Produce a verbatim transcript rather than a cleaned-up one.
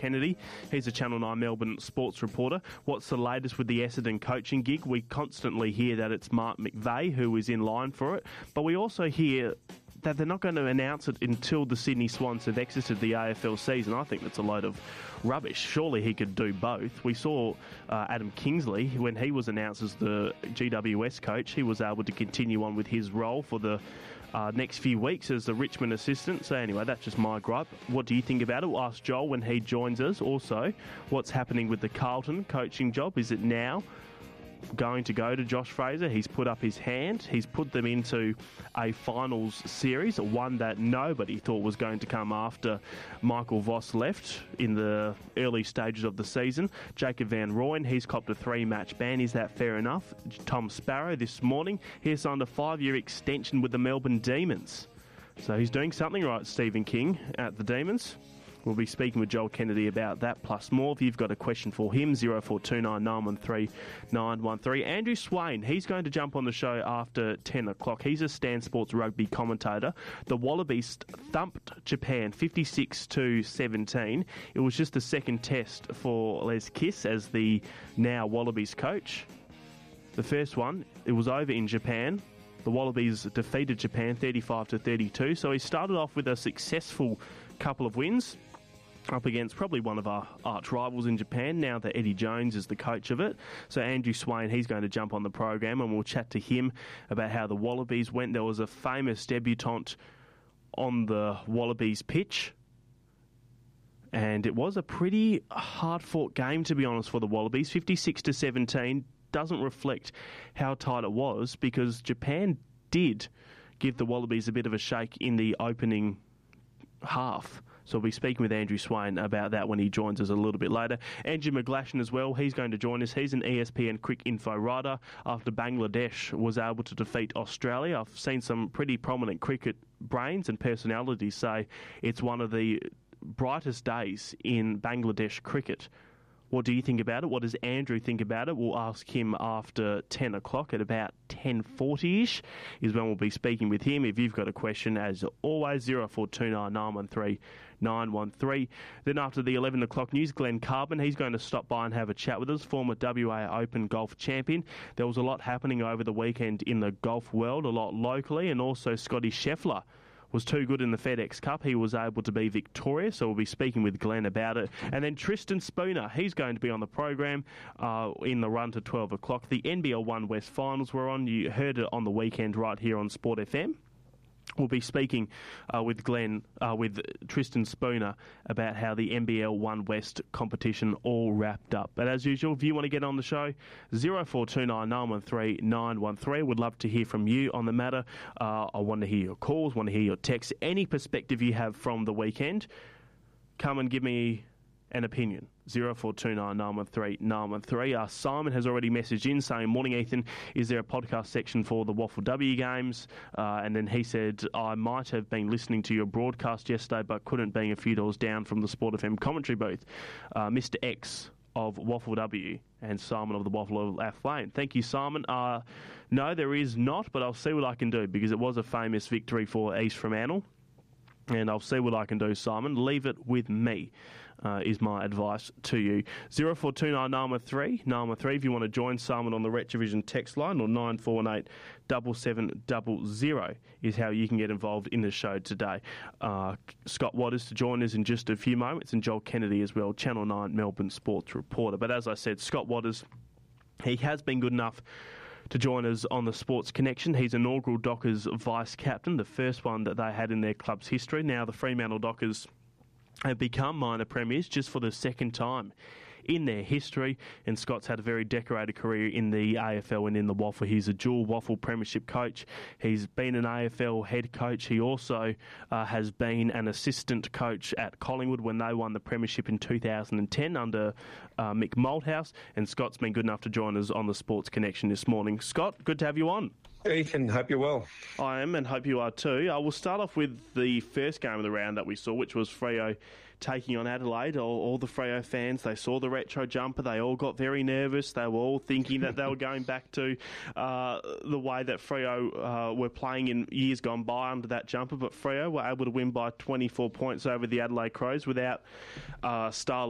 Kennedy. He's a Channel nine Melbourne sports reporter. What's the latest with the Essendon coaching gig? We constantly hear that it's Mark McVeigh who is in line for it, but we also hear that they're not going to announce it until the Sydney Swans have exited the A F L season. I think that's a load of rubbish. Surely he could do both. We saw uh, Adam Kingsley, when he was announced as the G W S coach, he was able to continue on with his role for the uh, next few weeks as the Richmond assistant. So anyway, that's just my gripe. What do you think about it? We'll ask Joel when he joins us. Also, what's happening with the Carlton coaching job? Is it now going to go to Josh Fraser? He's put up his hand. He's put them into a finals series, one that nobody thought was going to come after Michael Voss left in the early stages of the season. Jacob Van Rooyen, he's copped a three-match ban. Is that fair enough? Tom Sparrow this morning, he signed a five-year extension with the Melbourne Demons. So he's doing something right, Stephen King, at the Demons. We'll be speaking with Joel Kennedy about that, plus more. If you've got a question for him, zero four two nine nine one three nine one three. Andrew Swain, he's going to jump on the show after ten o'clock. He's a Stan Sports rugby commentator. The Wallabies thumped Japan fifty-six to seventeen. It was just the second test for Les Kiss as the now Wallabies coach. The first one, it was over in Japan. The Wallabies defeated Japan thirty-five to thirty-two. So he started off with a successful couple of wins up against probably one of our arch rivals in Japan, now that Eddie Jones is the coach of it. So Andrew Swain, he's going to jump on the program and we'll chat to him about how the Wallabies went. There was a famous debutante on the Wallabies pitch, and it was a pretty hard-fought game, to be honest, for the Wallabies. fifty-six to seventeen doesn't reflect how tight it was, because Japan did give the Wallabies a bit of a shake in the opening half. So we'll be speaking with Andrew Swain about that when he joins us a little bit later. Andrew McGlashan as well, he's going to join us. He's an E S P N Quick Info writer. After Bangladesh was able to defeat Australia, I've seen some pretty prominent cricket brains and personalities say it's one of the brightest days in Bangladesh cricket. What do you think about it? What does Andrew think about it? We'll ask him after ten o'clock at about ten forty-ish is when we'll be speaking with him. If you've got a question, as always, zero four two nine nine one three nine one three. Then after the eleven o'clock news, Glenn Carbon, he's going to stop by and have a chat with us, former W A Open golf champion. There was a lot happening over the weekend in the golf world, a lot locally, and also Scotty Scheffler was too good in the FedEx Cup. He was able to be victorious, so we'll be speaking with Glenn about it. And then Tristan Spooner, he's going to be on the program uh, in the run to twelve o'clock. The N B L One West Finals were on. You heard it on the weekend right here on Sport F M. We'll be speaking uh, with Glenn, uh, with Tristan Spooner, about how the N B L One West competition all wrapped up. But as usual, if you want to get on the show, zero four two nine nine one three nine one three. Would love to hear from you on the matter. Uh, I want to hear your calls, want to hear your texts, any perspective you have from the weekend. Come and give me an opinion. zero four two nine nine one three nine one three. Uh, Simon has already messaged in saying, morning Ethan, is there a podcast section for the Waffle W games? Uh, and then he said, I might have been listening to your broadcast yesterday but couldn't, being a few doors down from the Sport F M commentary booth. Uh, Mister X of Waffle W and Simon of the Waffle of Athlone. Thank you, Simon. Uh, no, there is not, but I'll see what I can do, because it was a famous victory for East Fremantle. And I'll see what I can do, Simon. Leave it with me, uh, is my advice to you. zero four two nine nine one three nine one three if you want to join Simon on the Retrovision text line, or nine four one eight seven seven zero zero is how you can get involved in the show today. Uh, Scott Waters to join us in just a few moments, and Joel Kennedy as well, Channel nine Melbourne sports reporter. But as I said, Scott Waters, he has been good enough to join us on the Sports Connection. He's inaugural Dockers vice-captain, the first one that they had in their club's history. Now the Fremantle Dockers have become minor premiers just for the second time in their history, and Scott's had a very decorated career in the A F L and in the Waffle. He's a dual Waffle premiership coach. He's been an A F L head coach. He also uh, has been an assistant coach at Collingwood when they won the premiership in two thousand ten under uh, Mick Malthouse, and Scott's been good enough to join us on the Sports Connection this morning. Scott, good to have you on. Ethan, hope you're well. I am, and hope you are too. I will start off with the first game of the round that we saw, which was Freo taking on Adelaide. All, all the Freo fans, they saw the retro jumper. They all got very nervous. They were all thinking that they were going back to uh, the way that Freo uh, were playing in years gone by under that jumper. But Freo were able to win by twenty-four points over the Adelaide Crows without uh, star